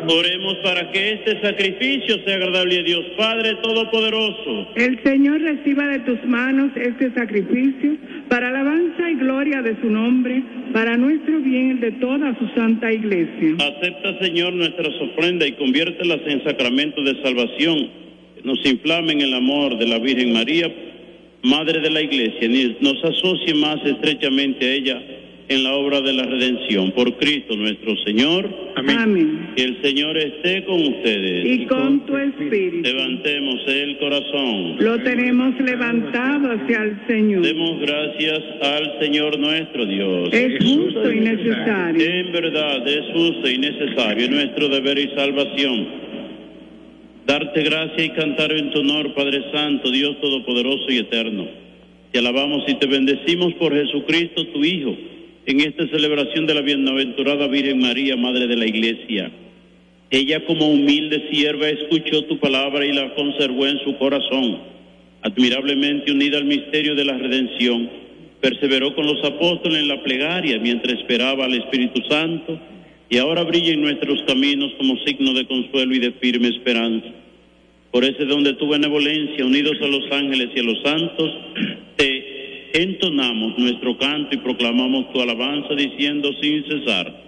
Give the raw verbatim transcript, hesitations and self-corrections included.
Oremos para que este sacrificio sea agradable a Dios Padre Todopoderoso. El Señor reciba de tus manos este sacrificio para alabanza y gloria de su nombre, para nuestro bien y el de toda su santa iglesia. Acepta, Señor, nuestras ofrendas y conviértelas en sacramentos de salvación, que nos inflamen el amor de la Virgen María, Madre de la Iglesia, y nos asocie más estrechamente a ella en la obra de la redención. Por Cristo nuestro Señor. Amén. Amén. Que el Señor esté con ustedes. Y con tu espíritu. Levantemos el corazón. Lo tenemos levantado hacia el Señor. Demos gracias al Señor nuestro Dios. Es justo y necesario. En verdad es justo y necesario, nuestro deber y salvación. Darte gracia y cantar en tu honor, Padre Santo, Dios Todopoderoso y Eterno. Te alabamos y te bendecimos por Jesucristo, tu Hijo, en esta celebración de la bienaventurada Virgen María, Madre de la Iglesia. Ella, como humilde sierva, escuchó tu palabra y la conservó en su corazón. Admirablemente unida al misterio de la redención, perseveró con los apóstoles en la plegaria mientras esperaba al Espíritu Santo, y ahora brilla en nuestros caminos como signo de consuelo y de firme esperanza. Por ese don de tu benevolencia, unidos a los ángeles y a los santos, te entonamos nuestro canto y proclamamos tu alabanza diciendo sin cesar: